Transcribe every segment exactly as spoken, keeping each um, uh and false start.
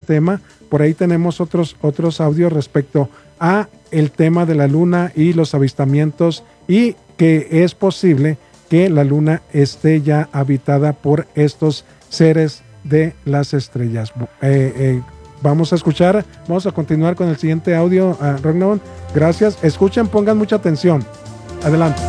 tema. Por ahí tenemos otros, otros audios respecto a el tema de la luna y los avistamientos, y que es posible que la luna esté ya habitada por estos seres de las estrellas. Eh, eh, vamos a escuchar, vamos a continuar con el siguiente audio, uh, Ragnar. Gracias. Escuchen, pongan mucha atención. Adelante.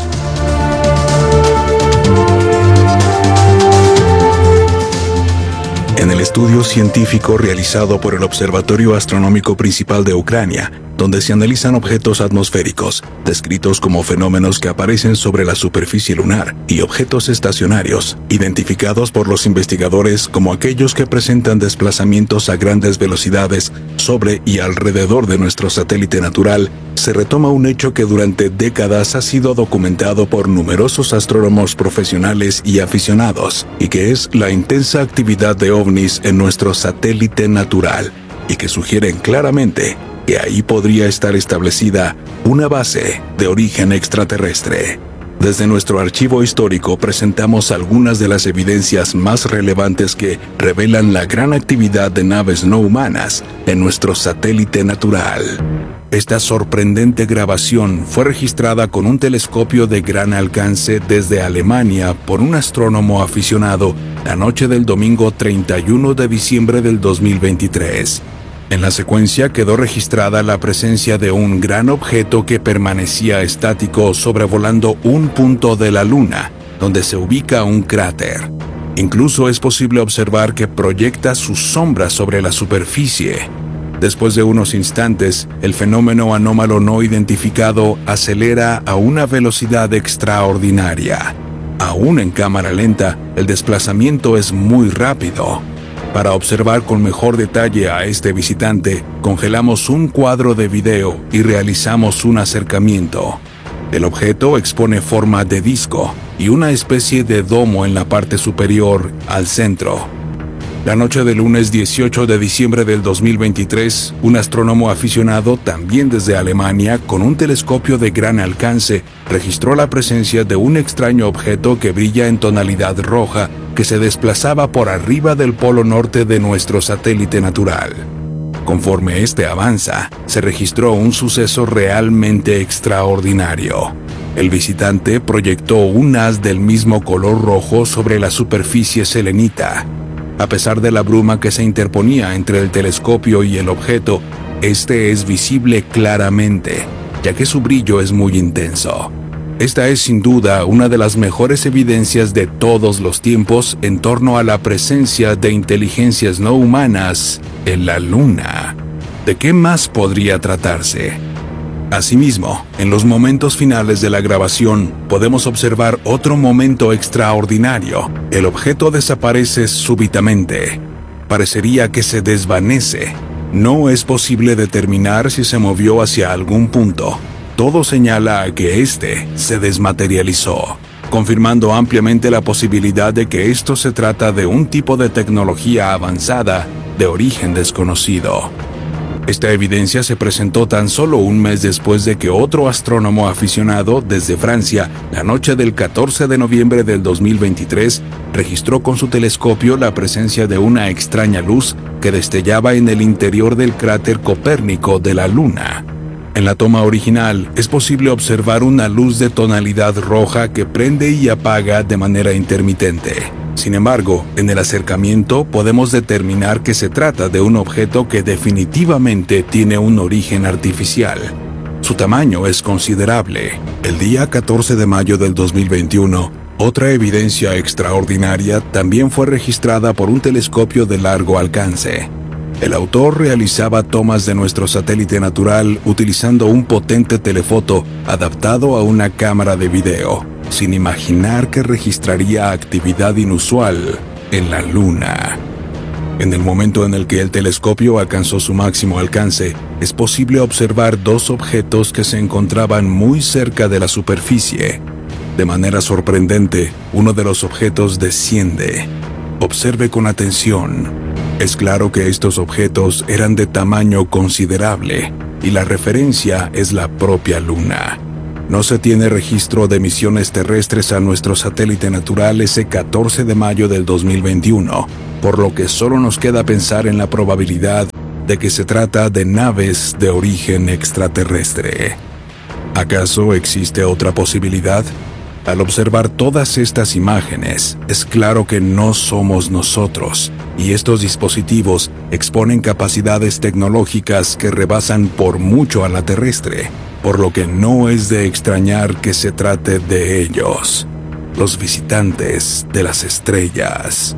En el estudio científico realizado por el Observatorio Astronómico Principal de Ucrania, donde se analizan objetos atmosféricos, descritos como fenómenos que aparecen sobre la superficie lunar, y objetos estacionarios, identificados por los investigadores como aquellos que presentan desplazamientos a grandes velocidades sobre y alrededor de nuestro satélite natural, se retoma un hecho que durante décadas ha sido documentado por numerosos astrónomos profesionales y aficionados, y que es la intensa actividad de ovnis en nuestro satélite natural, y que sugieren claramente que ahí podría estar establecida una base de origen extraterrestre. Desde nuestro archivo histórico presentamos algunas de las evidencias más relevantes que revelan la gran actividad de naves no humanas en nuestro satélite natural. Esta sorprendente grabación fue registrada con un telescopio de gran alcance desde Alemania por un astrónomo aficionado la noche del domingo treinta y uno de diciembre del dos mil veintitrés. En la secuencia quedó registrada la presencia de un gran objeto que permanecía estático sobrevolando un punto de la Luna, donde se ubica un cráter. Incluso es posible observar que proyecta su sombra sobre la superficie. Después de unos instantes, el fenómeno anómalo no identificado acelera a una velocidad extraordinaria. Aún en cámara lenta, el desplazamiento es muy rápido. Para observar con mejor detalle a este visitante, congelamos un cuadro de video y realizamos un acercamiento. El objeto expone forma de disco y una especie de domo en la parte superior al centro. La noche del lunes dieciocho de diciembre del dos mil veintitrés, un astrónomo aficionado, también desde Alemania, con un telescopio de gran alcance, registró la presencia de un extraño objeto que brilla en tonalidad roja que se desplazaba por arriba del polo norte de nuestro satélite natural. Conforme este avanza, se registró un suceso realmente extraordinario. El visitante proyectó un haz del mismo color rojo sobre la superficie selenita. A pesar de la bruma que se interponía entre el telescopio y el objeto, este es visible claramente, ya que su brillo es muy intenso. Esta es sin duda una de las mejores evidencias de todos los tiempos en torno a la presencia de inteligencias no humanas en la Luna. ¿De qué más podría tratarse? Asimismo, en los momentos finales de la grabación, podemos observar otro momento extraordinario. El objeto desaparece súbitamente. Parecería que se desvanece. No es posible determinar si se movió hacia algún punto. Todo señala a que éste se desmaterializó, confirmando ampliamente la posibilidad de que esto se trata de un tipo de tecnología avanzada de origen desconocido. Esta evidencia se presentó tan solo un mes después de que otro astrónomo aficionado desde Francia, la noche del catorce de noviembre del dos mil veintitrés, registró con su telescopio la presencia de una extraña luz que destellaba en el interior del cráter Copérnico de la Luna. En la toma original es posible observar una luz de tonalidad roja que prende y apaga de manera intermitente. Sin embargo, en el acercamiento podemos determinar que se trata de un objeto que definitivamente tiene un origen artificial. Su tamaño es considerable. El día catorce de mayo del dos mil veintiuno, otra evidencia extraordinaria también fue registrada por un telescopio de largo alcance. El autor realizaba tomas de nuestro satélite natural utilizando un potente telefoto adaptado a una cámara de video, sin imaginar que registraría actividad inusual en la Luna. En el momento en el que el telescopio alcanzó su máximo alcance, es posible observar dos objetos que se encontraban muy cerca de la superficie. De manera sorprendente, uno de los objetos desciende. Observe con atención. Es claro que estos objetos eran de tamaño considerable, y la referencia es la propia Luna. No se tiene registro de emisiones terrestres a nuestro satélite natural ese catorce de mayo del dos mil veintiuno, por lo que solo nos queda pensar en la probabilidad de que se trata de naves de origen extraterrestre. ¿Acaso existe otra posibilidad? Al observar todas estas imágenes, es claro que no somos nosotros, y estos dispositivos exponen capacidades tecnológicas que rebasan por mucho a la terrestre, por lo que no es de extrañar que se trate de ellos, los visitantes de las estrellas.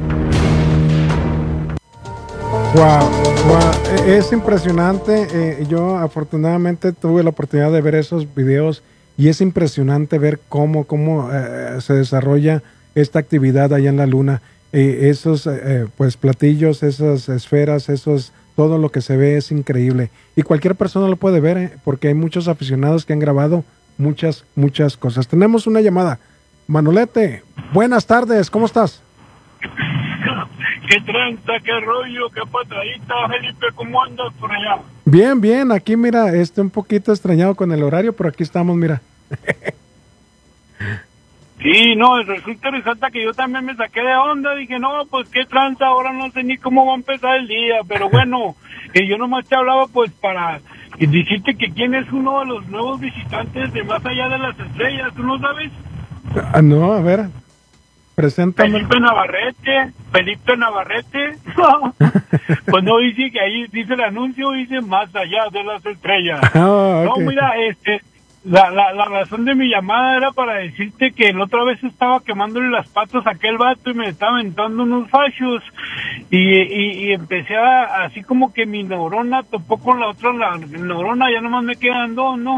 Wow, wow, es impresionante. Eh, yo afortunadamente tuve la oportunidad de ver esos videos y es impresionante ver cómo, cómo eh, se desarrolla esta actividad allá en la Luna. Eh, esos eh, pues platillos, esas esferas, esos, todo lo que se ve es increíble. Y cualquier persona lo puede ver, eh, porque hay muchos aficionados que han grabado muchas, muchas cosas. Tenemos una llamada. Manolete, buenas tardes, ¿cómo estás? ¿Qué tranza, qué rollo, qué patadita, Felipe? ¿Cómo andas por allá? Bien, bien, aquí mira, este un poquito extrañado con el horario, pero aquí estamos, mira. Sí, no, resulta resulta que yo también me saqué de onda, dije, no, pues qué tranza, ahora no sé ni cómo va a empezar el día, pero bueno, eh, yo nomás te hablaba pues para decirte que quién es uno de los nuevos visitantes de más allá de las estrellas, ¿tú no sabes? Ah, no, a ver, preséntame. Felipe Navarrete, Felipe Navarrete, pues no dice que ahí dice el anuncio, dice más allá de las estrellas. Oh, okay. No, mira, este, la, la, la razón de mi llamada era para decirte que la otra vez estaba quemándole las patas a aquel vato y me estaba aventando unos fachos y, y, y empecé a, así como que mi neurona topó con la otra la, neurona, ya nomás me quedan dos, ¿no?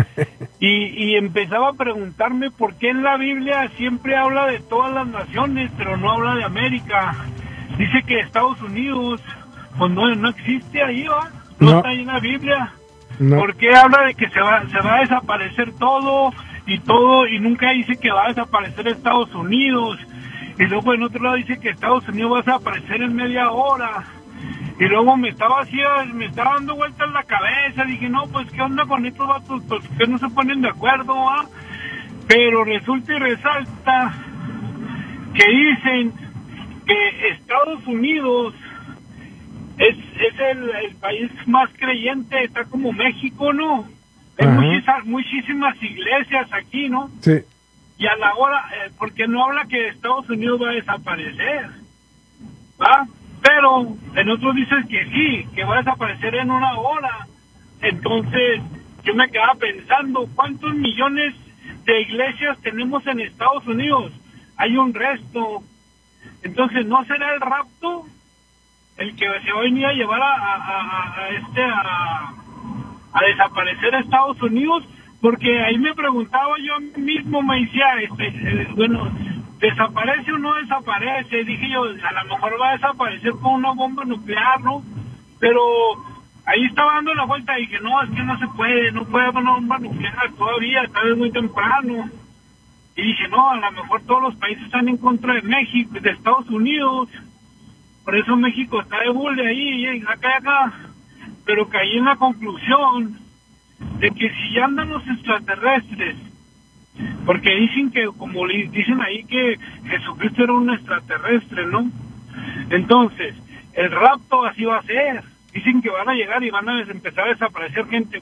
Y, y empezaba a preguntarme por qué en la Biblia siempre habla de todas las naciones, pero no habla de América. Dice que Estados Unidos, pues no, no existe ahí, ¿va? No, no está ahí en la Biblia. No. ¿Por qué habla de que se va, se va a desaparecer todo y todo y nunca dice que va a desaparecer Estados Unidos? Y luego en otro lado dice que Estados Unidos va a desaparecer en media hora. Y luego me estaba así, me estaba dando vueltas en la cabeza, dije, no, pues, ¿qué onda con estos vatos? Pues, que no se ponen de acuerdo, ¿ah? Pero resulta y resalta que dicen que Estados Unidos es, es el, el país más creyente, está como México, ¿no? Hay muchísimas, muchísimas iglesias aquí, ¿no? Sí. Y a la hora, eh, porque no habla que Estados Unidos va a desaparecer, ¿va? Pero en otros dicen que sí, que va a desaparecer en una hora. Entonces, yo me quedaba pensando, ¿cuántos millones de iglesias tenemos en Estados Unidos? Hay un resto. Entonces, ¿no será el rapto el que se va a venir a llevar a, a, a, a este a, a desaparecer a Estados Unidos? Porque ahí me preguntaba yo mismo, me decía, este, eh, bueno, ¿desaparece o no desaparece? Dije yo, a lo mejor va a desaparecer con una bomba nuclear, ¿no? Pero ahí estaba dando la vuelta y dije, no, es que no se puede, no puede haber una bomba nuclear todavía, tal vez muy temprano. Y dije, no, a lo mejor todos los países están en contra de México, de Estados Unidos. Por eso México está de bully ahí, acá y acá. Pero caí en la conclusión de que si ya andan los extraterrestres, porque dicen que, como dicen ahí, que Jesucristo era un extraterrestre, ¿no? Entonces, el rapto así va a ser. Dicen que van a llegar y van a empezar a desaparecer gente.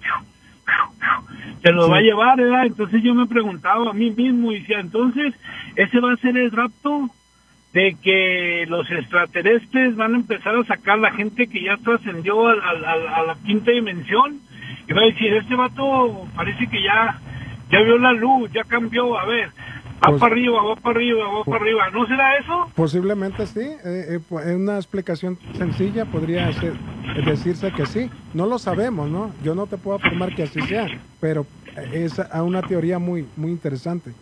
Se los sí. va a llevar, ¿verdad? Entonces yo me preguntaba a mí mismo y decía, entonces, ¿ese va a ser el rapto? De que los extraterrestres van a empezar a sacar la gente que ya trascendió a, a, a la quinta dimensión y va a decir, este vato parece que ya ya vio la luz, ya cambió, a ver, va pues, para arriba, va para arriba, va para arriba, ¿no será eso? Posiblemente sí, eh, eh, una explicación sencilla podría ser, decirse que sí, no lo sabemos, ¿no? Yo no te puedo afirmar que así sea, pero es una teoría muy, muy interesante.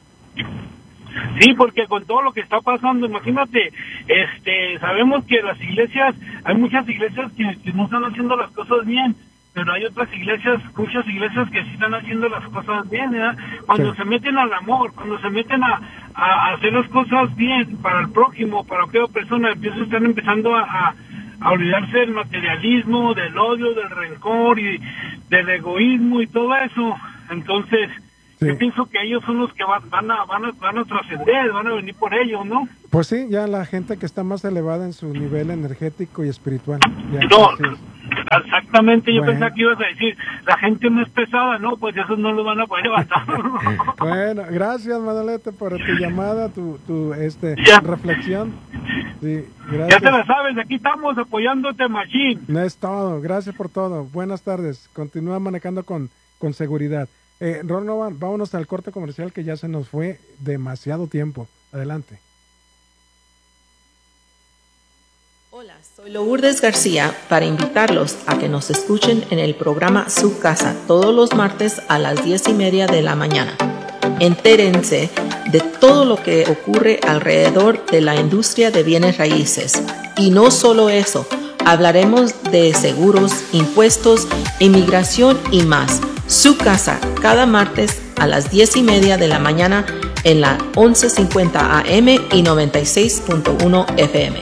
Sí, porque con todo lo que está pasando, imagínate, este, sabemos que las iglesias, hay muchas iglesias que, que no están haciendo las cosas bien, pero hay otras iglesias, muchas iglesias que sí están haciendo las cosas bien, ¿verdad? Cuando sí. se meten al amor, cuando se meten a, a hacer las cosas bien para el prójimo, para aquella persona, empiezan, están empezando a, a, a olvidarse del materialismo, del odio, del rencor y del egoísmo y todo eso. Entonces, Sí. Yo pienso que ellos son los que van, van a van a, van a trascender, van a venir por ellos, ¿no? Pues sí, ya la gente que está más elevada en su nivel energético y espiritual. Ya, No, así es. exactamente, yo Bueno. pensaba que ibas a decir, la gente no es pesada, no, pues esos no los van a poder levantar. Bueno, gracias Manolete por tu llamada, tu, tu este Ya. reflexión. Sí, Ya gracias. te la sabes, aquí estamos apoyándote, Machín. No es todo, gracias por todo. Buenas tardes, continúa manejando con, con seguridad. Eh, Ron Nova, vámonos al corte comercial que ya se nos fue demasiado tiempo. Adelante. Hola, soy Lourdes García para invitarlos a que nos escuchen en el programa Su Casa todos los martes a las diez y media de la mañana. Entérense de todo lo que ocurre alrededor de la industria de bienes raíces. Y no solo eso, hablaremos de seguros, impuestos, inmigración y más. Su Casa, cada martes a las diez y media de la mañana en la once cincuenta A M y noventa y seis punto uno F M.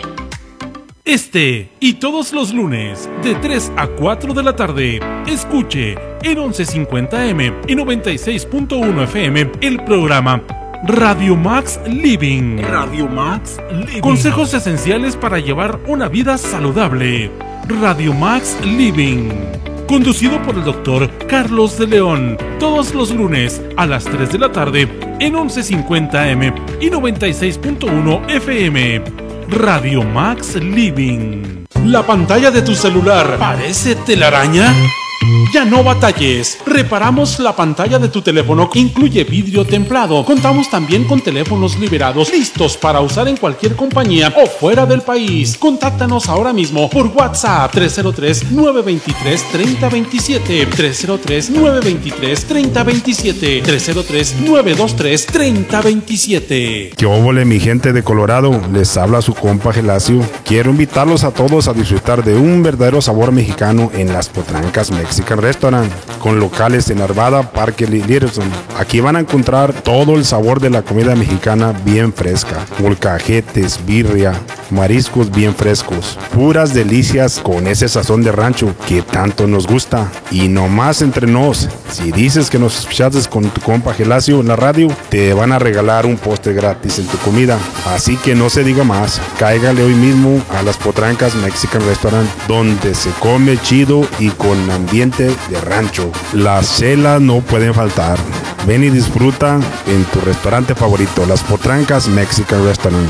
Este y todos los lunes de tres a cuatro de la tarde, escuche en once cincuenta A M y noventa y seis punto uno F M el programa Radio Max Living. Radio Max Living. Consejos esenciales para llevar una vida saludable. Radio Max Living. Conducido por el doctor Carlos de León, todos los lunes a las tres de la tarde en once cincuenta A M y noventa y seis punto uno F M. Radio Max Living. ¿La pantalla de tu celular parece telaraña? Ya no batalles, reparamos la pantalla de tu teléfono, incluye vidrio templado. Contamos también con teléfonos liberados, listos para usar en cualquier compañía o fuera del país. Contáctanos ahora mismo por WhatsApp tres cero tres, nueve dos tres, tres cero dos siete, tres cero tres, nueve dos tres, tres cero dos siete, tres cero tres, nueve dos tres, tres cero dos siete. ¿Qué óvole, mi gente de Colorado? Les habla su compa Gelacio. Quiero invitarlos a todos a disfrutar de un verdadero sabor mexicano en Las Potrancas Mexican Restaurant, con locales en Arvada, Parque y Littleton. Aquí van a encontrar todo el sabor de la comida mexicana bien fresca, molcajetes, birria, mariscos bien frescos, puras delicias con ese sazón de rancho que tanto nos gusta. Y no más entre nos, si dices que nos escuchaste con tu compa Gelacio en la radio, te van a regalar un postre gratis en tu comida. Así que no se diga más, cáigale hoy mismo a Las Potrancas Mexican Restaurant, donde se come chido y con ambiente de rancho. Las chelas no pueden faltar. Ven y disfruta en tu restaurante favorito, Las Potrancas Mexican Restaurant.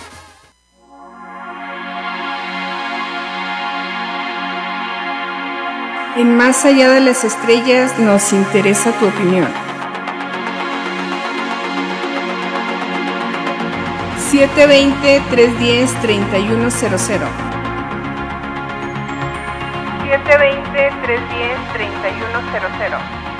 En Más Allá de las Estrellas nos interesa tu opinión. siete dos cero, tres uno cero, tres uno cero cero. siete dos cero, tres uno cero, tres uno cero cero.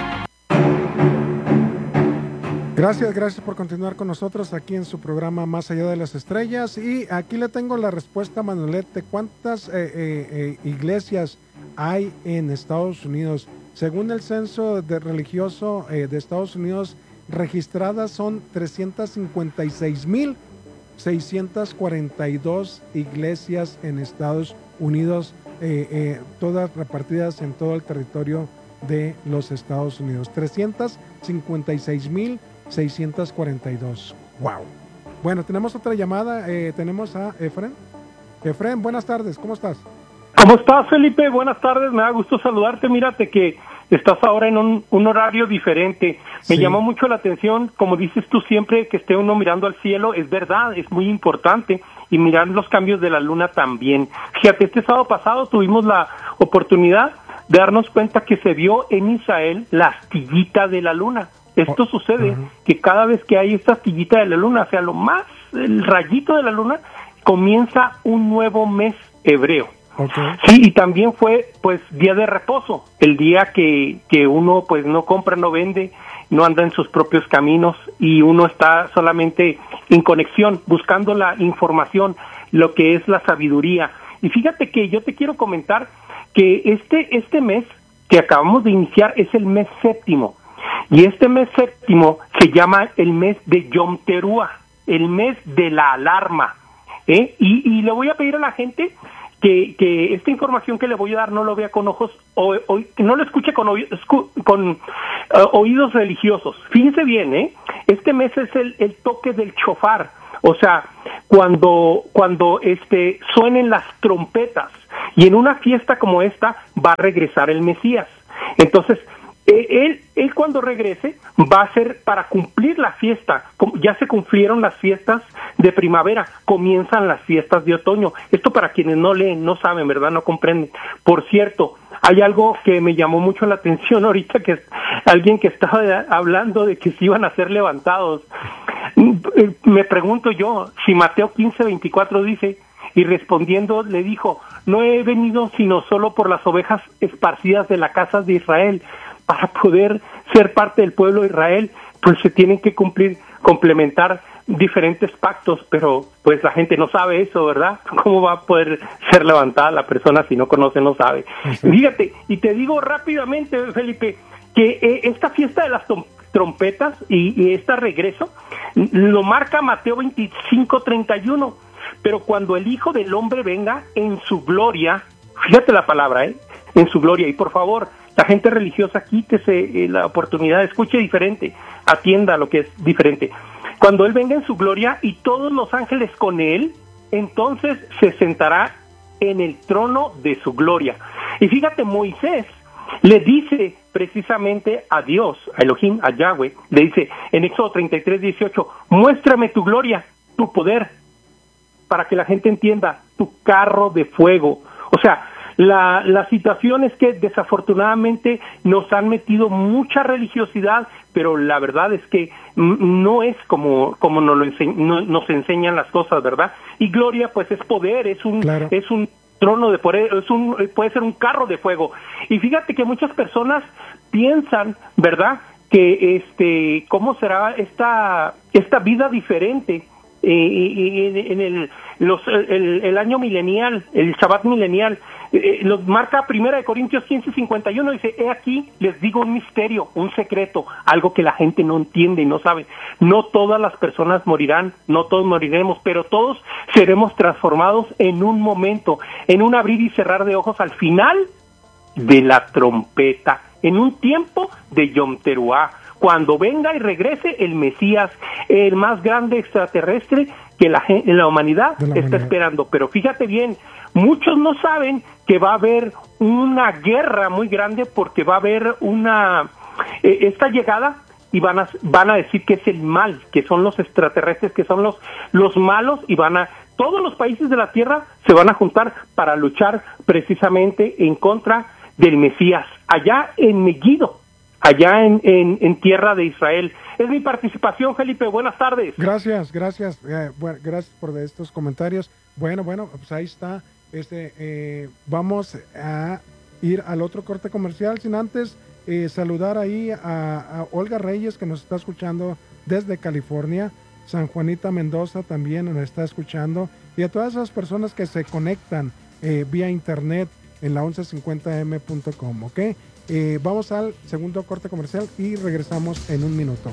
Gracias, gracias por continuar con nosotros aquí en su programa Más Allá de las Estrellas. Y aquí le tengo la respuesta, Manolete. ¿Cuántas eh, eh, eh, iglesias hay en Estados Unidos? Según el censo de religioso eh, de Estados Unidos, registradas son trescientas cincuenta y seis mil seiscientas cuarenta y dos iglesias en Estados Unidos, eh, eh, todas repartidas en todo el territorio de los Estados Unidos. trescientas cincuenta y seis mil seiscientas cuarenta y dos. Wow. Bueno, tenemos otra llamada. Eh, tenemos a Efren. Efren, buenas tardes. ¿Cómo estás? ¿Cómo estás, Felipe? Buenas tardes. Me da gusto saludarte. Mírate que estás ahora en un, un horario diferente. Me Sí. llamó mucho la atención, como dices tú siempre, que esté uno mirando al cielo. Es verdad, es muy importante. Y mirar los cambios de la luna también. Fíjate, este sábado pasado tuvimos la oportunidad de darnos cuenta que se vio en Israel la astillita de la luna. Esto Oh, sucede uh-huh. que cada vez que hay esta astillita de la luna, o sea, lo más, el rayito de la luna, comienza un nuevo mes hebreo. Okay. Sí, y también fue, pues, día de reposo, el día que, que uno, pues, no compra, no vende, no anda en sus propios caminos y uno está solamente en conexión, buscando la información, lo que es la sabiduría. Y fíjate que yo te quiero comentar que este, este mes que acabamos de iniciar es el mes séptimo, y este mes séptimo se llama el mes de Yom Teruah, el mes de la alarma, ¿eh? Y, y le voy a pedir a la gente que, que esta información que le voy a dar no lo vea con ojos, o, o no lo escuche con, escu, con uh, oídos religiosos. Fíjense bien, ¿eh? Este mes es el, el toque del shofar, o sea, cuando, cuando este, suenen las trompetas, y en una fiesta como esta va a regresar el Mesías. Entonces, Él, él cuando regrese va a ser para cumplir la fiesta. Ya se cumplieron las fiestas de primavera, comienzan las fiestas de otoño. Esto para quienes no leen, no saben, ¿verdad? No comprenden. Por cierto, hay algo que me llamó mucho la atención ahorita, que alguien que estaba hablando de que se iban a ser levantados. Me pregunto yo, si Mateo quince veinticuatro dice, y respondiendo le dijo, no he venido sino solo por las ovejas esparcidas de la casa de Israel. Para poder ser parte del pueblo de Israel, pues se tienen que cumplir, complementar diferentes pactos, pero pues la gente no sabe eso, ¿verdad? ¿Cómo va a poder ser levantada la persona si no conoce, no sabe? Uh-huh. Fíjate, y te digo rápidamente, Felipe, que eh, esta fiesta de las trompetas y, y este regreso lo marca Mateo veinticinco treinta y uno, pero cuando el Hijo del Hombre venga en su gloria, fíjate la palabra, ¿eh? En su gloria, y por favor, la gente religiosa, quítese eh, la oportunidad, escuche diferente, atienda lo que es diferente. Cuando Él venga en su gloria y todos los ángeles con Él, entonces se sentará en el trono de su gloria. Y fíjate, Moisés le dice precisamente a Dios, a Elohim, a Yahweh, le dice en Éxodo treinta y tres dieciocho, muéstrame tu gloria, tu poder, para que la gente entienda, tu carro de fuego. O sea, La, la situación es que desafortunadamente nos han metido mucha religiosidad, pero la verdad es que no es como, como nos, lo ense- no, nos enseñan las cosas, ¿verdad? Y gloria, pues es poder, es un, claro. es un trono de poder, es un, puede ser un carro de fuego. Y fíjate que muchas personas piensan, ¿verdad?, que este, ¿cómo será esta, esta vida diferente? Eh, y, y en el, los, el, el año milenial, el Shabbat milenial, eh, los marca Primera de Corintios quince cincuenta y uno, dice, he aquí, les digo un misterio, un secreto, algo que la gente no entiende y no sabe. No todas las personas morirán, no todos moriremos, pero todos seremos transformados en un momento, en un abrir y cerrar de ojos al final de la trompeta, en un tiempo de Yom Teruah, cuando venga y regrese el Mesías, el más grande extraterrestre que la, la humanidad la está humanidad. esperando. Pero fíjate bien, muchos no saben que va a haber una guerra muy grande, porque va a haber una eh, esta llegada y van a van a decir que es el mal, que son los extraterrestres, que son los los malos, y van a todos los países de la tierra se van a juntar para luchar precisamente en contra del Mesías, allá en Megiddo, allá en, en, en tierra de Israel. Es mi participación, Felipe. Buenas tardes. Gracias, gracias. Eh, bueno, gracias por estos comentarios. Bueno, bueno, pues ahí está. Este, eh, vamos a ir al otro corte comercial, sin antes eh, saludar ahí a, a Olga Reyes, que nos está escuchando desde California. San Juanita Mendoza también nos está escuchando. Y a todas esas personas que se conectan eh, vía internet en la once cincuenta eme punto com, ¿ok? Eh, vamos al segundo corte comercial y regresamos en un minuto.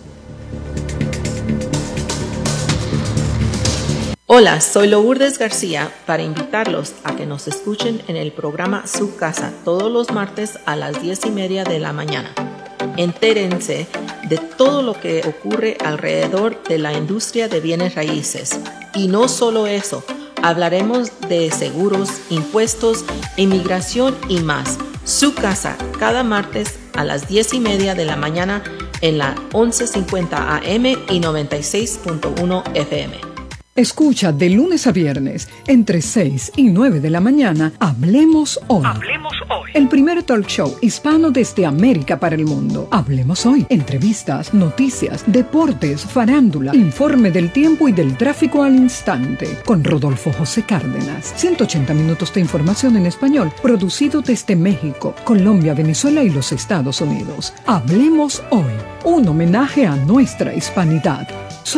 Hola, soy Lourdes García para invitarlos a que nos escuchen en el programa Su Casa todos los martes a las diez y media de la mañana. Entérense de todo lo que ocurre alrededor de la industria de bienes raíces. Y no solo eso, hablaremos de seguros, impuestos, inmigración y más. Su Casa, cada martes a las diez y media de la mañana en la once cincuenta A M y noventa y seis punto uno F M. Escucha de lunes a viernes, entre seis y nueve de la mañana, Hablemos Hoy. Hablemos Hoy. El primer talk show hispano desde América para el mundo. Hablemos Hoy. Entrevistas, noticias, deportes, farándula, informe del tiempo y del tráfico al instante. Con Rodolfo José Cárdenas. ciento ochenta minutos de información en español, producido desde México, Colombia, Venezuela y los Estados Unidos. Hablemos Hoy. Un homenaje a nuestra hispanidad. Solo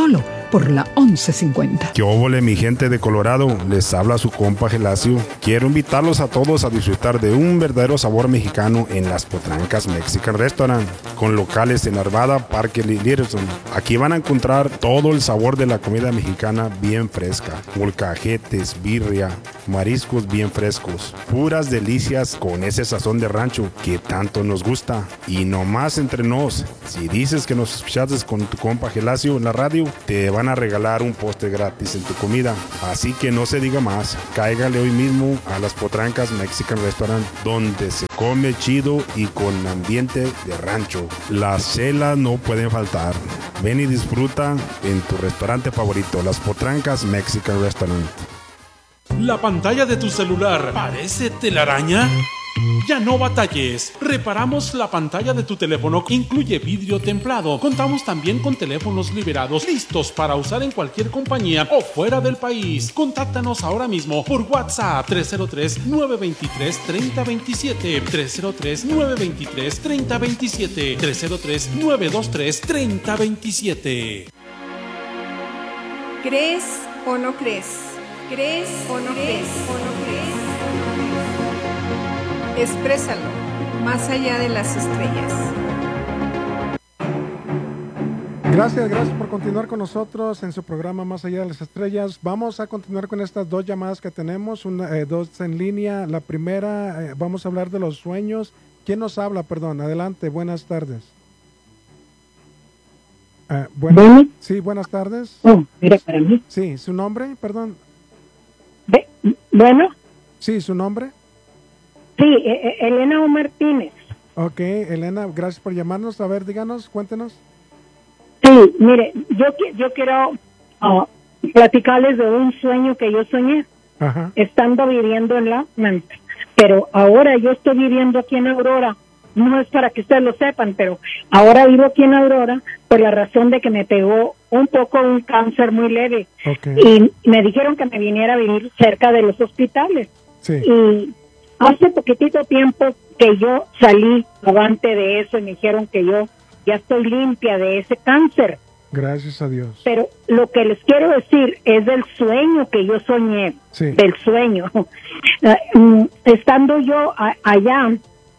por la once cincuenta. ¿Qué óvole, mi gente de Colorado? Les habla su compa Gelacio. Quiero invitarlos a todos a disfrutar de un verdadero sabor mexicano en Las Potrancas Mexican Restaurant, con locales en Arvada, Parque Littleton. Aquí van a encontrar todo el sabor de la comida mexicana bien fresca. Molcajetes, birria, mariscos bien frescos. Puras delicias con ese sazón de rancho que tanto nos gusta. Y no más entre nos, si dices que nos escuchaste con tu compa Gelacio en la radio, te van a regalar un postre gratis en tu comida. Así que no se diga más, cáigale hoy mismo a Las Potrancas Mexican Restaurant, donde se come chido y con ambiente de rancho. Las chelas no pueden faltar. Ven y disfruta en tu restaurante favorito, Las Potrancas Mexican Restaurant. ¿La pantalla de tu celular parece telaraña? Ya no batalles, reparamos la pantalla de tu teléfono que incluye vidrio templado. Contamos también con teléfonos liberados listos para usar en cualquier compañía o fuera del país. Contáctanos ahora mismo por WhatsApp tres cero tres, nueve dos tres, tres cero dos siete, tres cero tres, nueve dos tres, tres cero dos siete, tres cero tres, nueve dos tres, tres cero dos siete. ¿Crees o no crees? ¿Crees o no crees? ¿O no crees? Exprésalo, más allá de las estrellas. Gracias, gracias por continuar con nosotros en su programa Más allá de las estrellas. Vamos a continuar con estas dos llamadas que tenemos, una, eh, dos en línea. La primera, eh, vamos a hablar de los sueños. ¿Quién nos habla? Perdón, adelante, buenas tardes. Uh, bueno, ¿Bueno? Sí, buenas tardes. Oh, mira, para mí. Sí, ¿su nombre? Perdón. Be- bueno. Sí, ¿su nombre? Sí, eh, Elena O. Martínez. Ok, Elena, gracias por llamarnos. A ver, díganos, cuéntenos. Sí, mire, yo, yo quiero uh, platicarles de un sueño que yo soñé. Ajá. Estando viviendo en la Manta. Pero ahora yo estoy viviendo aquí en Aurora. No es para que ustedes lo sepan, pero ahora vivo aquí en Aurora por la razón de que me pegó un poco un cáncer muy leve. Okay. Y me dijeron que me viniera a vivir cerca de los hospitales. Sí. Y hace poquitito tiempo que yo salí avante de eso y me dijeron que yo ya estoy limpia de ese cáncer. Gracias a Dios. Pero lo que les quiero decir es del sueño que yo soñé, sí. del sueño. Estando yo a, allá,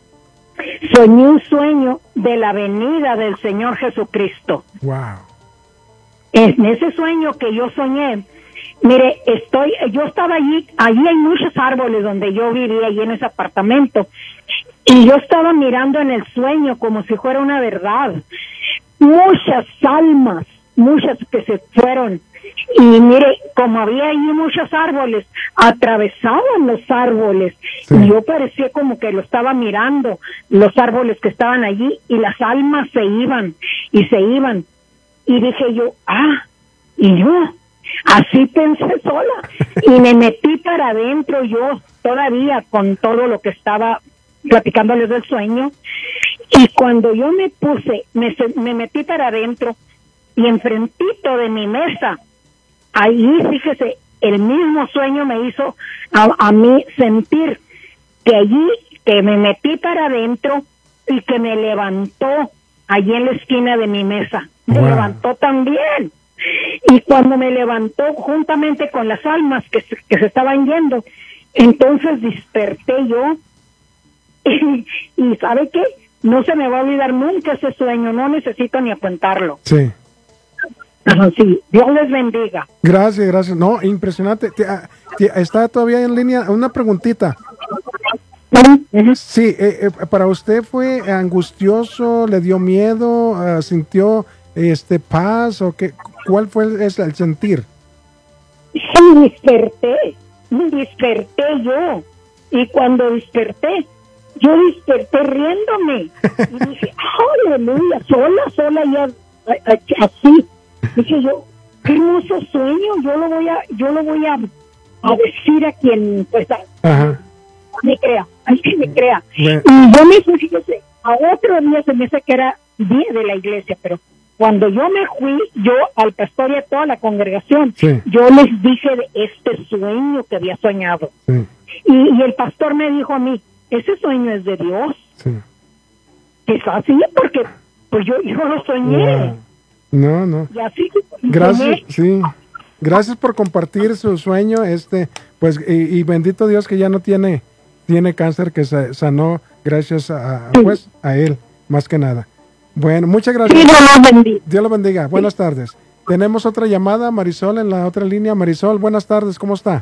soñé un sueño de la venida del Señor Jesucristo. Wow. En ese sueño que yo soñé, mire, estoy, yo estaba allí, allí hay muchos árboles donde yo vivía, allí en ese apartamento, y yo estaba mirando en el sueño como si fuera una verdad, muchas almas, muchas que se fueron, y mire, como había allí muchos árboles, atravesaban los árboles, sí. y yo parecía como que lo estaba mirando, los árboles que estaban allí, y las almas se iban, y se iban, y dije yo, ah, y yo, así pensé sola y me metí para adentro yo todavía con todo lo que estaba platicándoles del sueño, y cuando yo me puse, me, me metí para adentro y enfrentito de mi mesa, ahí fíjese, el mismo sueño me hizo a, a mí sentir que allí, que me metí para adentro y que me levantó allí en la esquina de mi mesa, me wow. levantó también. Y cuando me levantó juntamente con las almas que se, que se estaban yendo, entonces desperté yo y, y ¿sabe qué? No se me va a olvidar nunca ese sueño, no necesito ni apuntarlo. Sí. Ajá, sí, Dios les bendiga. Gracias, gracias. No, impresionante. Está todavía en línea una preguntita. Uh-huh. Sí, eh, eh, para usted fue angustioso, le dio miedo, uh, sintió este paz o qué, ¿cuál fue el, el sentir? Sí, desperté, desperté yo, y cuando desperté, yo desperté riéndome, y dije, aleluya, sola, sola, ya, así, dije yo, qué hermoso sueño, yo lo voy a, yo lo voy a, a decir a quien, pues, a, Ajá. me crea, a quien me crea, bueno. Y yo me fui, fíjese, a otro día se me hace que era día de la iglesia, pero cuando yo me fui, yo al pastor y a toda la congregación, sí. yo les dije de este sueño que había soñado. Sí. Y, y el pastor me dijo a mí, ese sueño es de Dios. Sí. Es así porque pues yo, yo lo soñé. Wow. No, no. Y así, Gracias, sí. Gracias por compartir su sueño, este, pues, y, y bendito Dios que ya no tiene, tiene cáncer, que se sanó gracias a, pues, a él, más que nada. Bueno, muchas gracias. Sí, Dios lo bendiga. Dios lo bendiga. Buenas sí. tardes. Tenemos otra llamada, Marisol, en la otra línea. Marisol, buenas tardes, ¿cómo está?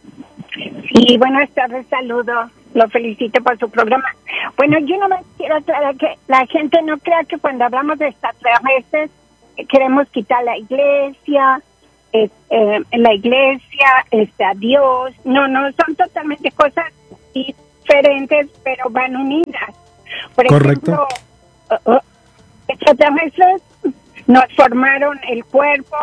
Sí, buenas tardes, saludo. Lo felicito por su programa. Bueno, yo no me quiero aclarar que la gente no crea que cuando hablamos de extraterrestres queremos quitar la iglesia, eh, eh, la iglesia, este, a Dios. No, no, son totalmente cosas diferentes, pero van unidas. Por Correcto. ejemplo, uh, uh, extraterrestres nos formaron el cuerpo.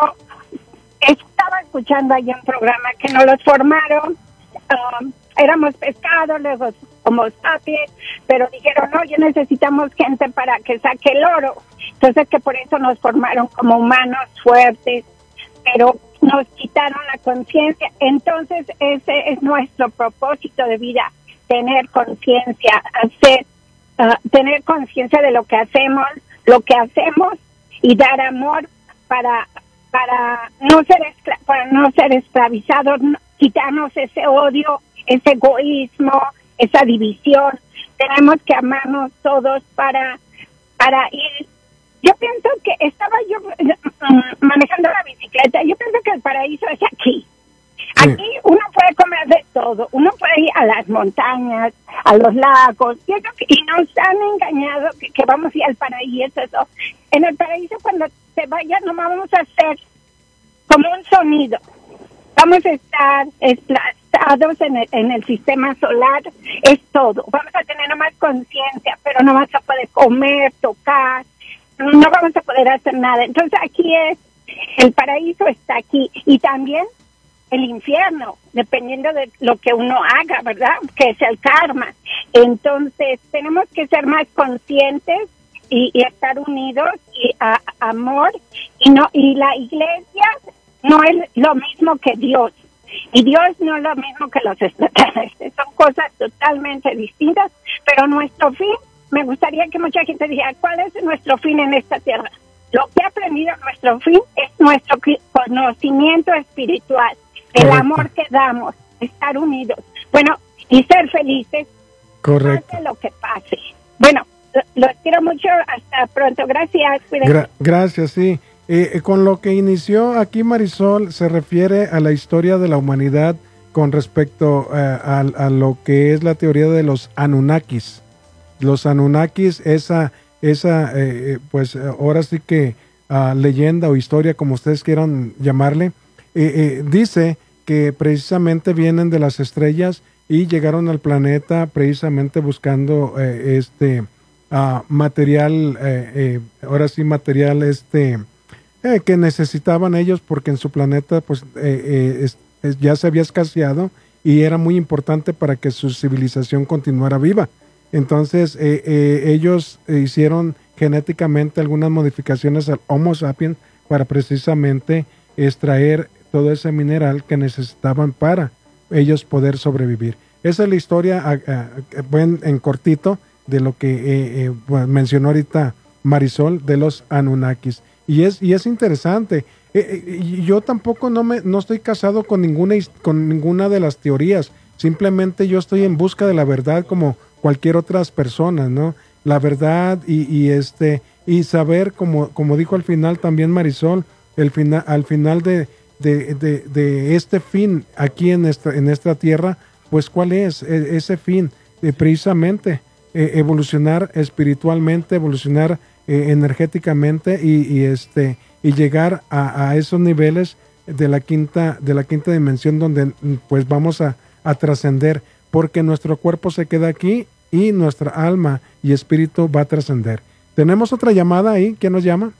Estaba escuchando ahí un programa que nos los formaron. Um, éramos pescados, luego como sapiens, pero dijeron, no, ya necesitamos gente para que saque el oro. Entonces que por eso nos formaron como humanos fuertes, pero nos quitaron la conciencia. Entonces ese es nuestro propósito de vida, tener conciencia, hacer, uh, tener conciencia de lo que hacemos, lo que hacemos y dar amor para para no ser escla- para no ser esclavizados, no, quitarnos ese odio, ese egoísmo, esa división. Tenemos que amarnos todos para para ir. Yo pienso que estaba yo uh, manejando la bicicleta. Yo pienso que el paraíso es aquí. Sí. Aquí uno puede comer de todo. Uno puede ir a las montañas, a los lagos. Y, eso, y nos han engañado que, que vamos a ir al paraíso. Eso. En el paraíso, cuando te vayas, no vamos a hacer como un sonido. Vamos a estar desplazados en el, en el sistema solar. Es todo. Vamos a tener más conciencia, pero no vamos a poder comer, tocar. No vamos a poder hacer nada. Entonces aquí es, el paraíso está aquí. Y también el infierno, dependiendo de lo que uno haga, ¿verdad? Que es el karma. Entonces tenemos que ser más conscientes y, y estar unidos y a, amor. Y no y la iglesia no es lo mismo que Dios. Y Dios no es lo mismo que los extraterrestres. Son cosas totalmente distintas, pero nuestro fin, me gustaría que mucha gente dijera, ¿cuál es nuestro fin en esta tierra? Lo que he aprendido, nuestro fin es nuestro conocimiento espiritual, el Correcto. amor que damos, estar unidos, bueno, y ser felices, Correcto. pase lo que pase. Bueno, los quiero mucho, hasta pronto, gracias. Gra- gracias, sí. Eh, eh, con lo que inició aquí Marisol, se refiere a la historia de la humanidad con respecto eh, a, a lo que es la teoría de los Anunnakis. Los Anunnakis, esa, esa eh, pues ahora sí que uh, leyenda o historia, como ustedes quieran llamarle, eh, eh, dice que precisamente vienen de las estrellas y llegaron al planeta precisamente buscando eh, este uh, material, eh, eh, ahora sí material este eh, que necesitaban ellos, porque en su planeta pues eh, eh, es, es, ya se había escaseado y era muy importante para que su civilización continuara viva. Entonces eh, eh, ellos hicieron genéticamente algunas modificaciones al Homo sapiens para precisamente extraer todo ese mineral que necesitaban para ellos poder sobrevivir. Esa es la historia a, a, a, en, en cortito de lo que eh, eh, bueno, mencionó ahorita Marisol de los Anunnakis. Y es, y es interesante. Eh, eh, yo tampoco no, me, no estoy casado con ninguna, con ninguna de las teorías. Simplemente yo estoy en busca de la verdad como cualquier otras personas, ¿no? La verdad y, y este y saber, como, como dijo al final también Marisol, el final, al final de, de, de, de este fin aquí en esta, en esta tierra, pues cuál es e, ese fin, eh, precisamente eh, evolucionar espiritualmente, evolucionar eh, energéticamente y, y este y llegar a, a esos niveles de la quinta de la quinta dimensión donde pues vamos a, a trascender, porque nuestro cuerpo se queda aquí y nuestra alma y espíritu va a trascender. Tenemos otra llamada ahí. ¿Quién nos llama?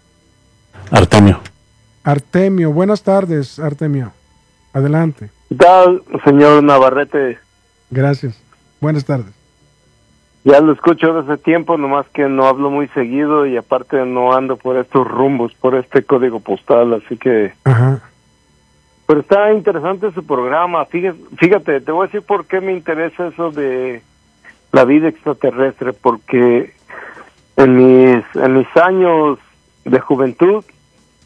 Artemio. Artemio, buenas tardes, Artemio. Adelante. ¿Qué tal, señor Navarrete? Gracias. Buenas tardes. Ya lo escucho desde tiempo, nomás que no hablo muy seguido y aparte no ando por estos rumbos, por este código postal, así que... Ajá. Pero está interesante su programa. Fíjate, fíjate, te voy a decir por qué me interesa eso de la vida extraterrestre, porque en mis, en mis años de juventud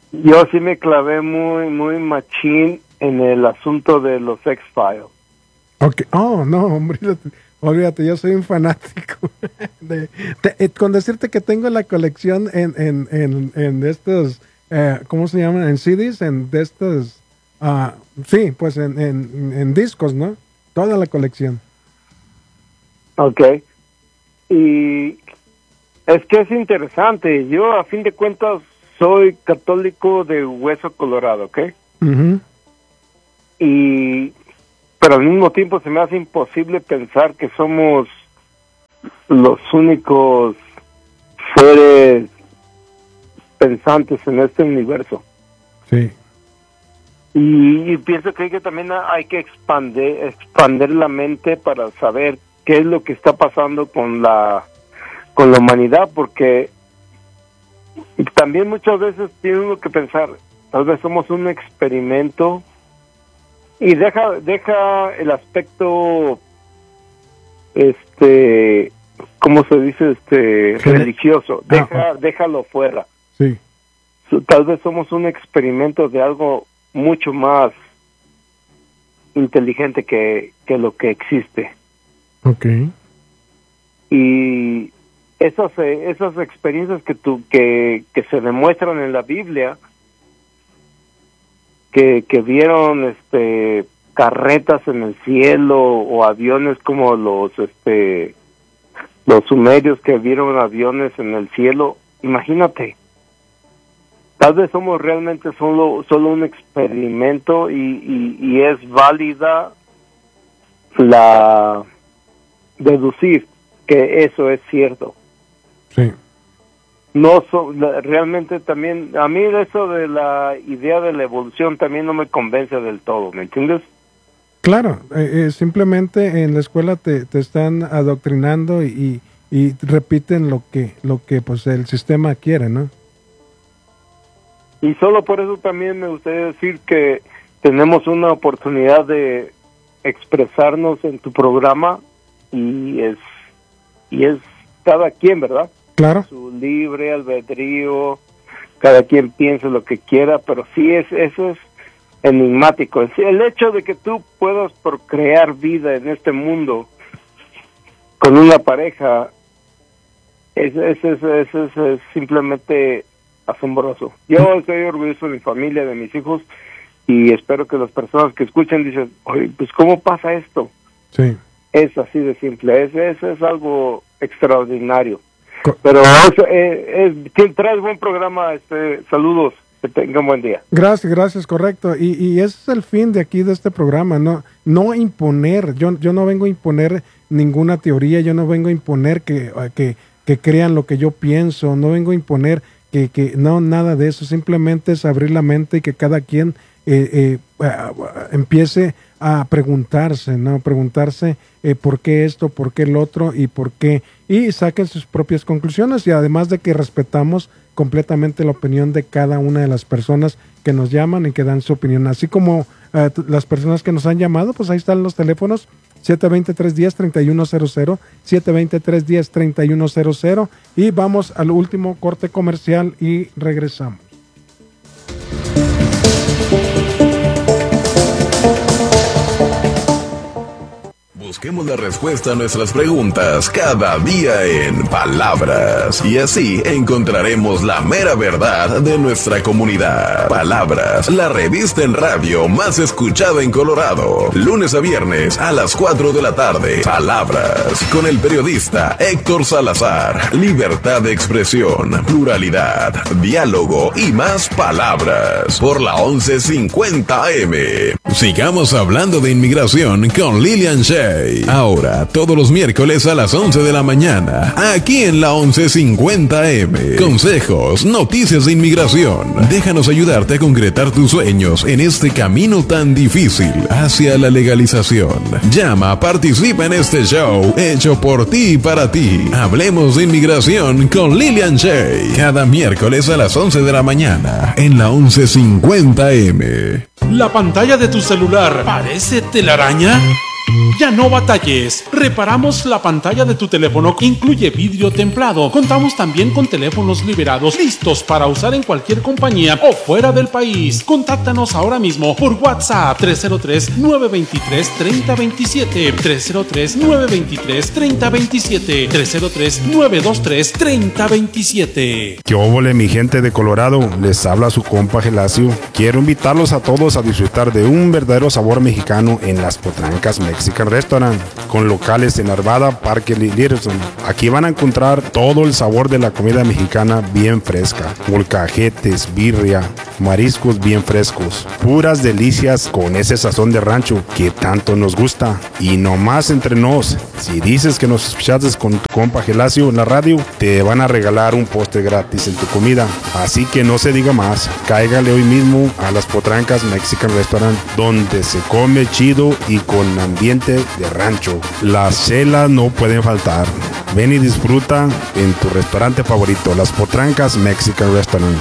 Yo sí me clavé muy, muy machín en el asunto de los X-Files. Ok, oh, no, hombre, olvídate, yo soy un fanático. de, de, eh, con decirte que tengo la colección en, en, en, en estos, eh, ¿cómo se llaman? En C Ds, en de estos, uh, sí, pues en, en, en discos, ¿no? Toda la colección. Ok. Y es que es interesante. Yo, a fin de cuentas, soy católico de hueso colorado, ¿ok? Uh-huh. Y pero al mismo tiempo se me hace imposible pensar que somos los únicos seres pensantes en este universo. Sí. Y, y pienso que hay que también hay que expandir, expandir la mente para saber qué es lo que está pasando con la con la humanidad, porque también muchas veces tiene uno que pensar, tal vez somos un experimento. Y deja deja el aspecto, este, ¿cómo se dice? Este, religioso. Deja, déjalo fuera. Sí. Tal vez somos un experimento de algo mucho más inteligente que, que lo que existe. Okay. Y esas esas experiencias que tú que que se demuestran en la Biblia, que, que vieron este carretas en el cielo o aviones como los este los sumerios que vieron aviones en el cielo, imagínate, tal vez somos realmente solo solo un experimento y, y, y es válida la deducir que eso es cierto. Sí. No, so, realmente también, a mí eso de la idea de la evolución también no me convence del todo, ¿me entiendes? Claro, eh, eh, simplemente en la escuela te, te están adoctrinando y, y repiten lo que lo que pues el sistema quiere, ¿no? Y solo por eso también me gustaría decir que tenemos una oportunidad de expresarnos en tu programa y es y es cada quien, ¿verdad? Claro. Su libre albedrío, cada quien piensa lo que quiera, pero sí es eso es enigmático. El hecho de que tú puedas procrear vida en este mundo con una pareja es, es, es, es, es, es simplemente asombroso. Yo estoy orgulloso de mi familia, de mis hijos, y espero que las personas que escuchen dicen, oye, pues ¿cómo pasa esto? Sí. Es así de simple, es, es, es algo extraordinario. Pero es, es, es, traes buen programa, este, saludos, que tengan buen día. Gracias, gracias, correcto. Y, y ese es el fin de aquí de este programa, no, no imponer. Yo, yo no vengo a imponer ninguna teoría, yo no vengo a imponer que, que, que crean lo que yo pienso, no vengo a imponer que, que no, nada de eso. Simplemente es abrir la mente y que cada quien eh, eh, empiece a preguntarse, ¿no? Preguntarse eh, por qué esto, por qué el otro y por qué, y saquen sus propias conclusiones, y además de que respetamos completamente la opinión de cada una de las personas que nos llaman y que dan su opinión, así como eh, las personas que nos han llamado, pues ahí están los teléfonos siete dos cero, tres uno cero, tres uno cero cero, siete dos cero, tres uno cero, tres uno cero cero, y vamos al último corte comercial y regresamos. Busquemos la respuesta a nuestras preguntas cada día en Palabras, y así encontraremos la mera verdad de nuestra comunidad. Palabras, la revista en radio más escuchada en Colorado, lunes a viernes a las cuatro de la tarde. Palabras, con el periodista Héctor Salazar. Libertad de expresión, pluralidad, diálogo y más palabras, por la once cincuenta A M. Sigamos hablando de inmigración con Lilian Shea. Ahora, todos los miércoles a las once de la mañana, aquí en la once cincuenta A M. Consejos, noticias de inmigración. Déjanos ayudarte a concretar tus sueños en este camino tan difícil hacia la legalización. Llama, participa en este show hecho por ti y para ti. Hablemos de inmigración con Lilian Shea. Cada miércoles a las once de la mañana, en la once cincuenta A M. ¿La pantalla de tu celular parece telaraña? Ya no batalles. Reparamos la pantalla de tu teléfono. Incluye vidrio templado. Contamos también con teléfonos liberados listos para usar en cualquier compañía o fuera del país. Contáctanos ahora mismo por WhatsApp tres cero tres, nueve dos tres, tres cero dos siete, tres cero tres, nueve dos tres, tres cero dos siete, tres cero tres, nueve dos tres, tres cero dos siete. ¿Qué óvole, mi gente de Colorado? Les habla su compa Gelacio. Quiero invitarlos a todos a disfrutar de un verdadero sabor mexicano en Las Potrancas Mexican Restaurant, con locales en Arvada, Parque Littleton. Aquí van a encontrar todo el sabor de la comida mexicana bien fresca, molcajetes, birria, mariscos bien frescos, puras delicias con ese sazón de rancho que tanto nos gusta. Y no más entre nos, si dices que nos escuchaste con tu compa Gelacio en la radio, te van a regalar un postre gratis en tu comida. Así que no se diga más, cáigale hoy mismo a Las Potrancas Mexican Restaurant, donde se come chido y con ambiente de rancho. Las chelas no pueden faltar. Ven y disfruta en tu restaurante favorito, Las Potrancas Mexican Restaurant.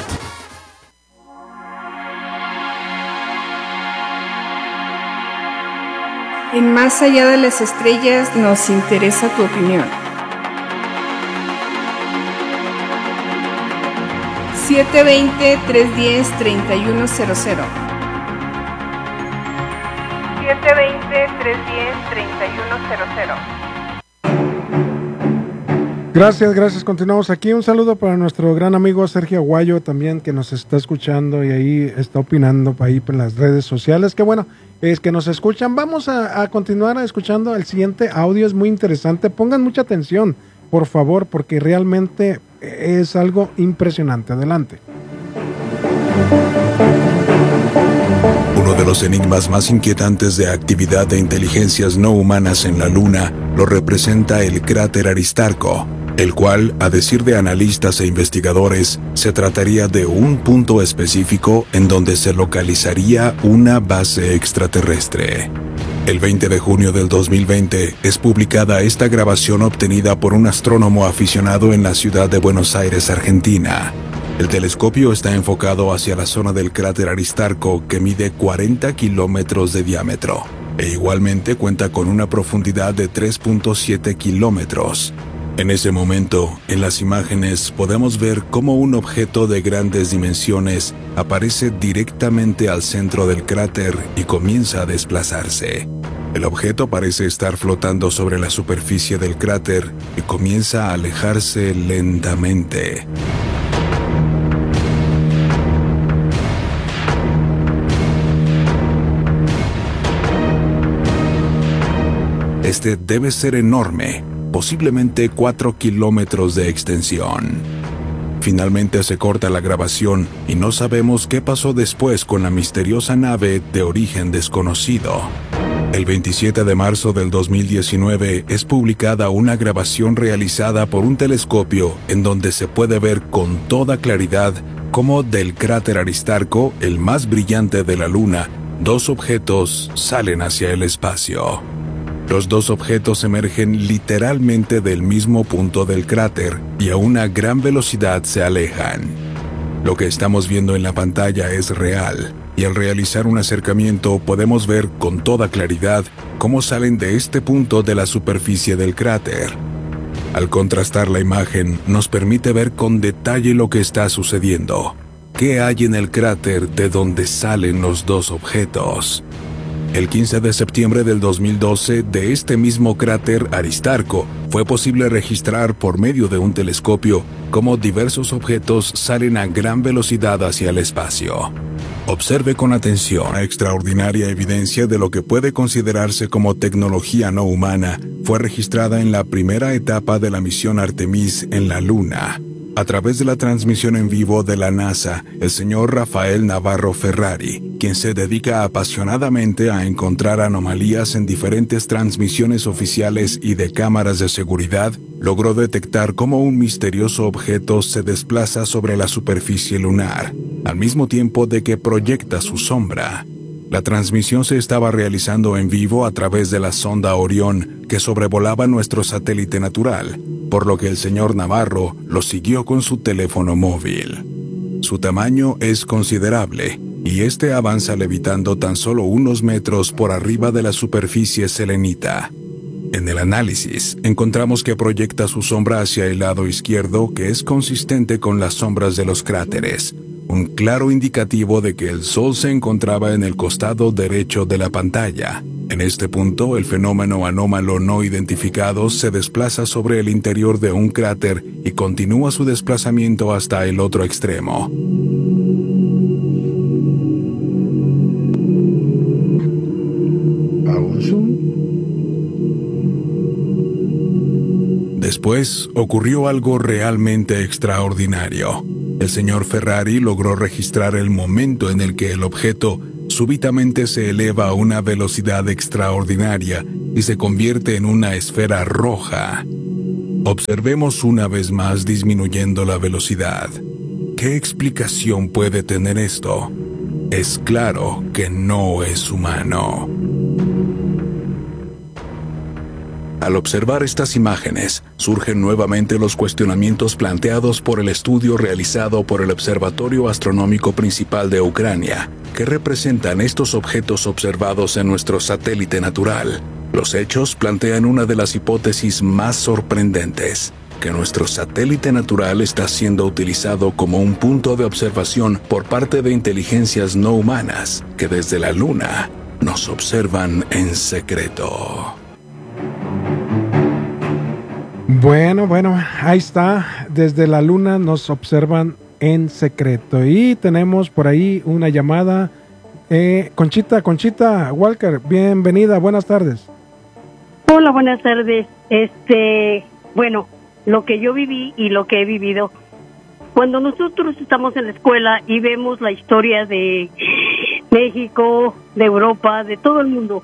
En Más allá de las estrellas nos interesa tu opinión. siete dos cero, tres uno cero, tres uno cero cero. siete dos cero, tres uno cero, tres uno cero cero. Gracias, gracias. Continuamos aquí. Un saludo para nuestro gran amigo Sergio Aguayo también, que nos está escuchando y ahí está opinando ahí por las redes sociales. Que bueno, es que nos escuchan. Vamos a, a continuar escuchando el siguiente audio. Es muy interesante. Pongan mucha atención, por favor, porque realmente es algo impresionante. Adelante. Uno de los enigmas más inquietantes de actividad de inteligencias no humanas en la Luna lo representa el cráter Aristarco, el cual, a decir de analistas e investigadores, se trataría de un punto específico en donde se localizaría una base extraterrestre. El veinte de junio del dos mil veinte es publicada esta grabación obtenida por un astrónomo aficionado en la ciudad de Buenos Aires, Argentina. El telescopio está enfocado hacia la zona del cráter Aristarco, que mide cuarenta kilómetros de diámetro, e igualmente cuenta con una profundidad de tres punto siete kilómetros. En ese momento, en las imágenes podemos ver cómo un objeto de grandes dimensiones aparece directamente al centro del cráter y comienza a desplazarse. El objeto parece estar flotando sobre la superficie del cráter y comienza a alejarse lentamente. Este debe ser enorme, posiblemente cuatro kilómetros de extensión. Finalmente se corta la grabación y no sabemos qué pasó después con la misteriosa nave de origen desconocido. El veintisiete de marzo del dos mil diecinueve es publicada una grabación realizada por un telescopio en donde se puede ver con toda claridad cómo del cráter Aristarco, el más brillante de la Luna, dos objetos salen hacia el espacio. Los dos objetos emergen literalmente del mismo punto del cráter y a una gran velocidad se alejan. Lo que estamos viendo en la pantalla es real, y al realizar un acercamiento podemos ver con toda claridad cómo salen de este punto de la superficie del cráter. Al contrastar la imagen, nos permite ver con detalle lo que está sucediendo. ¿Qué hay en el cráter de donde salen los dos objetos? El quince de septiembre del dos mil doce, de este mismo cráter Aristarco, fue posible registrar por medio de un telescopio cómo diversos objetos salen a gran velocidad hacia el espacio. Observe con atención la extraordinaria evidencia de lo que puede considerarse como tecnología no humana. Fue registrada en la primera etapa de la misión Artemis en la Luna. A través de la transmisión en vivo de la NASA, el señor Rafael Navarro Ferrari, quien se dedica apasionadamente a encontrar anomalías en diferentes transmisiones oficiales y de cámaras de seguridad, logró detectar cómo un misterioso objeto se desplaza sobre la superficie lunar, al mismo tiempo de que proyecta su sombra. La transmisión se estaba realizando en vivo a través de la sonda Orión, que sobrevolaba nuestro satélite natural, por lo que el señor Navarro lo siguió con su teléfono móvil. Su tamaño es considerable, y este avanza levitando tan solo unos metros por arriba de la superficie selenita. En el análisis, encontramos que proyecta su sombra hacia el lado izquierdo, que es consistente con las sombras de los cráteres, un claro indicativo de que el Sol se encontraba en el costado derecho de la pantalla. En este punto, el fenómeno anómalo no identificado se desplaza sobre el interior de un cráter y continúa su desplazamiento hasta el otro extremo. Después, ocurrió algo realmente extraordinario. El señor Ferrari logró registrar el momento en el que el objeto súbitamente se eleva a una velocidad extraordinaria y se convierte en una esfera roja. Observemos una vez más disminuyendo la velocidad. ¿Qué explicación puede tener esto? Es claro que no es humano. Al observar estas imágenes, surgen nuevamente los cuestionamientos planteados por el estudio realizado por el Observatorio Astronómico Principal de Ucrania. ¿Qué representan estos objetos observados en nuestro satélite natural? Los hechos plantean una de las hipótesis más sorprendentes, que nuestro satélite natural está siendo utilizado como un punto de observación por parte de inteligencias no humanas, que desde la Luna nos observan en secreto. Bueno, bueno, ahí está. Desde la Luna nos observan en secreto. Y tenemos por ahí una llamada. Eh, Conchita, Conchita Walker, bienvenida, buenas tardes. Hola, buenas tardes. Este, bueno, lo que yo viví y lo que he vivido. Cuando nosotros estamos en la escuela y vemos la historia de México, de Europa, de todo el mundo,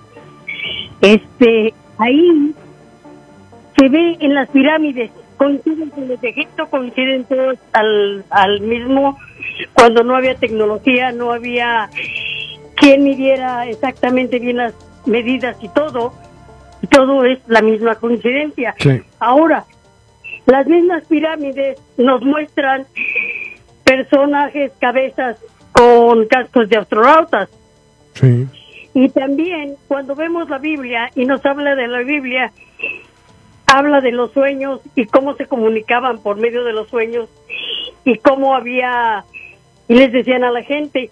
este, ahí se ve en las pirámides, coinciden con los de Egipto, coinciden todos al, al mismo, cuando no había tecnología, no había quien midiera exactamente bien las medidas y todo, y todo es la misma coincidencia. Sí. Ahora, las mismas pirámides nos muestran personajes, cabezas con cascos de astronautas. Sí. Y también cuando vemos la Biblia y nos habla de la Biblia, habla de los sueños y cómo se comunicaban por medio de los sueños y cómo había, y les decían a la gente.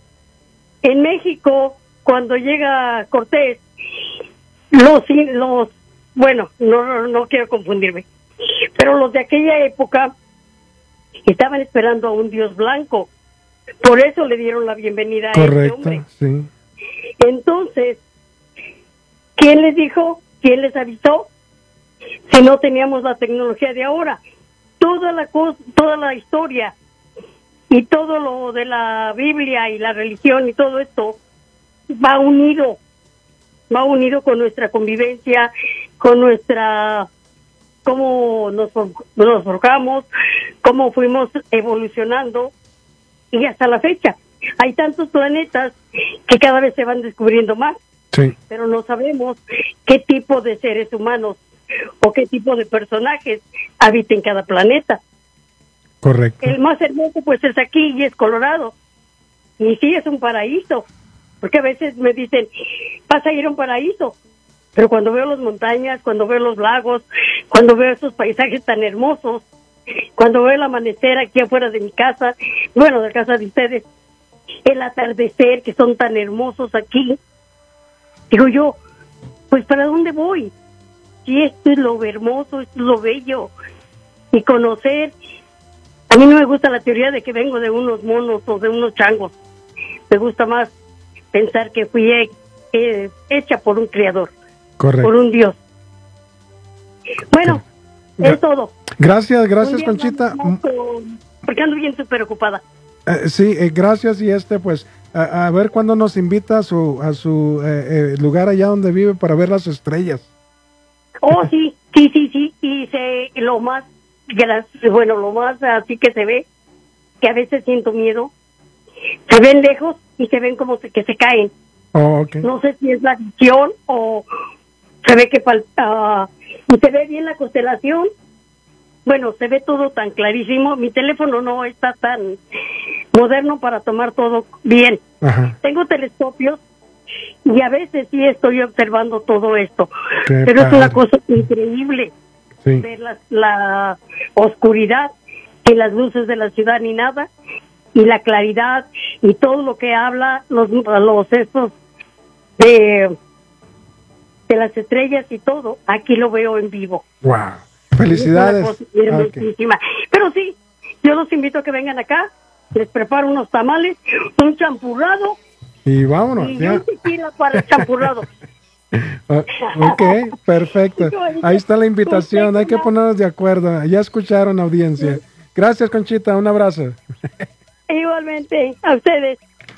En México, cuando llega Cortés, los, los bueno, no, no quiero confundirme, pero los de aquella época estaban esperando a un Dios blanco, por eso le dieron la bienvenida. Correcto, a este hombre. Sí. Entonces, ¿quién les dijo? ¿Quién les avisó? Si no teníamos la tecnología de ahora, toda la cosa, toda la historia y todo lo de la Biblia y la religión y todo esto va unido, va unido con nuestra convivencia, con nuestra, cómo nos, nos forjamos, cómo fuimos evolucionando y hasta la fecha. Hay tantos planetas que cada vez se van descubriendo más, sí, pero no sabemos qué tipo de seres humanos o qué tipo de personajes habiten cada planeta. Correcto. El más hermoso pues es aquí y es Colorado. Y sí, es un paraíso. Porque a veces me dicen, vas a ir a un paraíso. Pero cuando veo las montañas, cuando veo los lagos, cuando veo esos paisajes tan hermosos, cuando veo el amanecer aquí afuera de mi casa, bueno, de la casa de ustedes, el atardecer que son tan hermosos aquí, digo yo, pues ¿para dónde voy? Si esto es lo hermoso, esto es lo bello. Y conocer, a mí no me gusta la teoría de que vengo de unos monos o de unos changos. Me gusta más pensar que fui eh, hecha por un creador. Correcto. Por un Dios. Bueno, sí, es todo. Gracias, gracias, Conchita. Con, porque ando bien súper ocupada. Eh, sí, eh, gracias. Y este, pues, a, a ver cuándo nos invita a su, a su eh, eh, lugar allá donde vive para ver las estrellas. Oh, sí, sí, sí, sí. Y se, lo más, bueno, lo más así que se ve, que a veces siento miedo, se ven lejos y se ven como se, que se caen. Oh, okay. No sé si es la visión o se ve que falta, uh, y se ve bien la constelación. Bueno, se ve todo tan clarísimo. Mi teléfono no está tan moderno para tomar todo bien. Ajá. Tengo telescopios y a veces sí estoy observando todo esto, Qué pero padre. es una cosa increíble Sí. ver la, la oscuridad y las luces de la ciudad ni nada, y la claridad y todo lo que habla los los estos de de las estrellas y todo, aquí lo veo en vivo. Wow. Felicidades. Es una cosa hermosísima. Ok. Pero sí, yo los invito a que vengan acá, les preparo unos tamales, un champurrado Y vámonos. y Ya. un tequila para el champurrado. Ah, ok, perfecto. Ahí está la invitación. Hay que ponernos de acuerdo. Ya escucharon, audiencia. Gracias, Conchita. Un abrazo. Igualmente, a ustedes.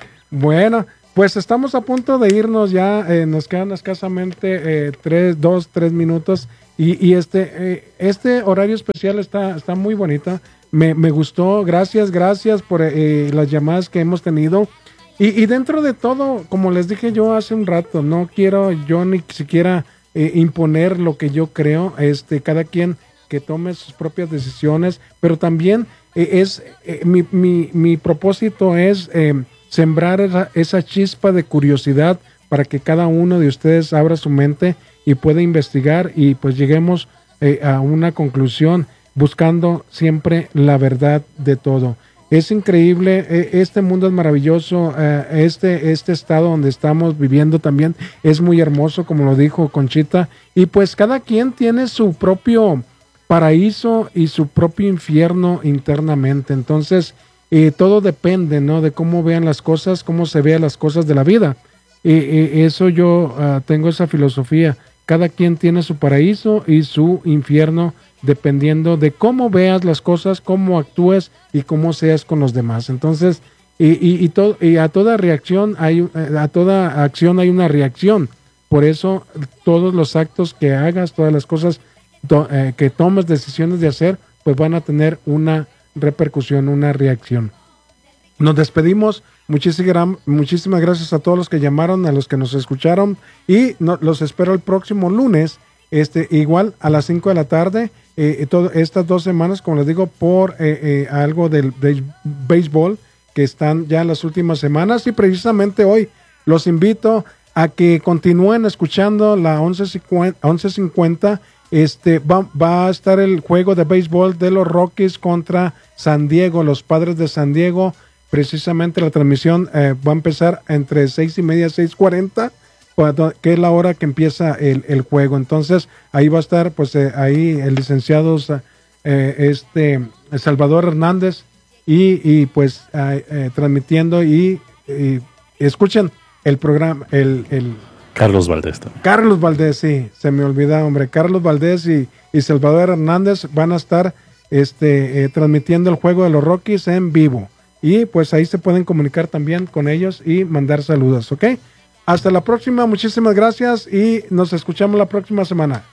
Bueno, pues estamos a punto de irnos ya. Eh, nos quedan escasamente eh, tres, dos, tres minutos. Y, y este, eh, este horario especial está, está muy bonito. Me, me gustó. Gracias, gracias por eh, las llamadas que hemos tenido. Y, y dentro de todo, como les dije yo hace un rato, no quiero yo ni siquiera eh, imponer lo que yo creo. Este, cada quien que tome sus propias decisiones, pero también eh, es eh, mi, mi, mi propósito es eh, sembrar esa, esa chispa de curiosidad para que cada uno de ustedes abra su mente y pueda investigar y pues lleguemos eh, a una conclusión buscando siempre la verdad de todo. Es increíble, eh, este mundo es maravilloso, eh, este, este estado donde estamos viviendo también es muy hermoso, como lo dijo Conchita, y pues cada quien tiene su propio paraíso y su propio infierno internamente. Entonces, eh, todo depende, ¿no? De cómo vean las cosas, cómo se vean las cosas de la vida. Y eh, eh, eso yo uh, tengo esa filosofía. Cada quien tiene su paraíso y su infierno dependiendo de cómo veas las cosas, cómo actúes y cómo seas con los demás. Entonces, y, y, y, to, y a toda reacción hay, a toda acción hay una reacción. Por eso todos los actos que hagas, todas las cosas to, eh, que tomes decisiones de hacer, pues van a tener una repercusión, una reacción. Nos despedimos. Muchísimas, muchísimas gracias a todos los que llamaron, a los que nos escucharon, y no, los espero el próximo lunes, este, igual a las cinco de la tarde, eh, todo, estas dos semanas, como les digo, por eh, eh, algo del, del béisbol, que están ya en las últimas semanas, y precisamente hoy los invito a que continúen escuchando la once cincuenta. Este, va, va a estar el juego de béisbol de los Rockies contra San Diego, los Padres de San Diego. Precisamente la transmisión eh, va a empezar entre seis y media, seis cuarenta, que es la hora que empieza el, el juego. Entonces ahí va a estar pues eh, ahí el licenciado eh, este Salvador Hernández y, y pues eh, eh, transmitiendo y, y escuchen el programa, el, el Carlos Valdés también. Carlos Valdés, sí, se me olvida, hombre. Carlos Valdés y, y Salvador Hernández van a estar este, eh, transmitiendo el juego de los Rockies en vivo. Y pues ahí se pueden comunicar también con ellos y mandar saludos, ¿ok? Hasta la próxima, muchísimas gracias y nos escuchamos la próxima semana.